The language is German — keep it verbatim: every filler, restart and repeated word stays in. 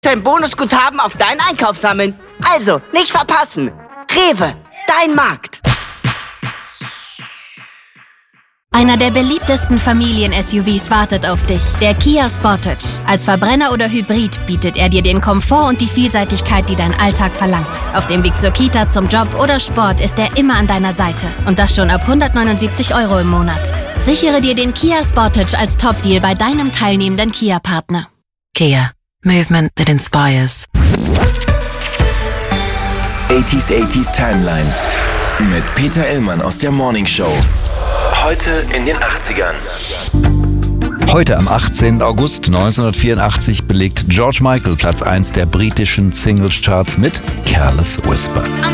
Ein Bonusguthaben auf deinen Einkauf sammeln. Also, nicht verpassen. Rewe, dein Markt. Einer der beliebtesten Familien-S U Vs wartet auf dich. Der Kia Sportage. Als Verbrenner oder Hybrid bietet er dir den Komfort und die Vielseitigkeit, die dein Alltag verlangt. Auf dem Weg zur Kita, zum Job oder Sport ist er immer an deiner Seite. Und das schon ab hundertneunundsiebzig Euro im Monat. Sichere dir den Kia Sportage als Top-Deal bei deinem teilnehmenden Kia-Partner. Kia. Movement that inspires. achtziger achtziger Timeline mit Peter Illmann aus der Morning Show. Heute in den achtzigern. Heute am achtzehnten August neunzehnhundertvierundachtzig belegt George Michael Platz eins der britischen Singles-Charts mit Careless Whisper.